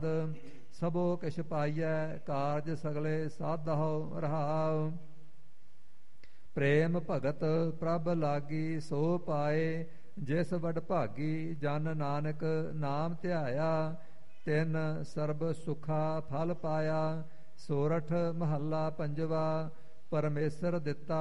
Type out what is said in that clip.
ਸਭੋ ਕਿਛ ਪਾਈਐ ਕਾਰਜ ਸਗਲੇ ਸਾਧਹੁ ਰਹਾਉ। ਪ੍ਰੇਮ ਭਗਤ ਪ੍ਰਭ ਲਾਗੀ ਸੋ ਪਾਏ ਜਿਸ ਵਡ ਭਾਗੀ ਜਨ ਨਾਨਕ ਨਾਮ ਧਿਆਇਆ। ਤਿਨ ਸਰਬ ਸੁਖਾ ਫਲ ਪਾਇਆ। ਸੋਰਠ ਮਹੱਲਾ ਪੰਜਵਾ। ਪਰਮੇਸ਼ਰ ਦਿੱਤਾ